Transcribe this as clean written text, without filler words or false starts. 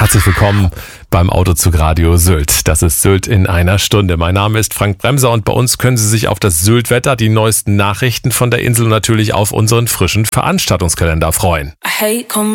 Herzlich willkommen beim Autozug Radio Sylt. Das ist Sylt in einer Stunde. Mein Name ist Frank Bremser und bei uns können Sie sich auf das Sylt-Wetter, die neuesten Nachrichten von der Insel und natürlich auf unseren frischen Veranstaltungskalender freuen. Hey, komm.